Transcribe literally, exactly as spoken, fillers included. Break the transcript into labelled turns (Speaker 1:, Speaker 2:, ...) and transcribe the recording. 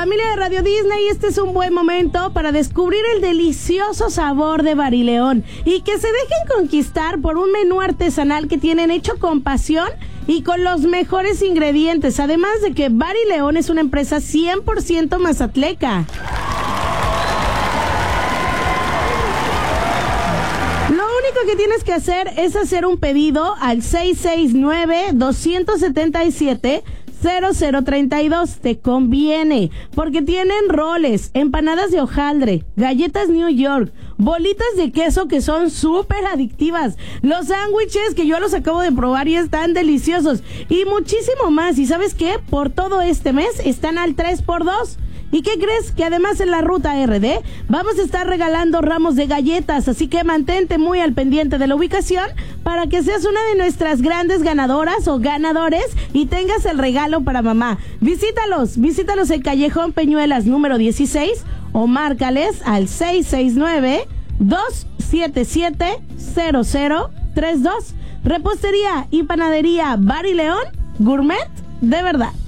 Speaker 1: Familia de Radio Disney, este es un buen momento para descubrir el delicioso sabor de Barileón y que se dejen conquistar por un menú artesanal que tienen hecho con pasión y con los mejores ingredientes, además de que Barileón es una empresa cien por ciento mazatleca. Lo único que tienes que hacer es hacer un pedido al seis seis nueve, dos siete siete, cero cero tres dos. Te conviene, porque tienen roles, empanadas de hojaldre, galletas New York, bolitas de queso que son súper adictivas, los sándwiches que yo los acabo de probar y están deliciosos, y muchísimo más. ¿Y sabes qué? Por todo este mes están al tres por dos. ¿Y qué crees? Que además en la ruta R D vamos a estar regalando ramos de galletas, así que mantente muy al pendiente de la ubicación para que seas una de nuestras grandes ganadoras o ganadores y tengas el regalo para mamá. Visítalos, visítalos en Callejón Peñuelas número dieciséis o márcales al seis seis nueve, dos siete siete, cero cero tres dos. Repostería y panadería Barileón, gourmet de verdad.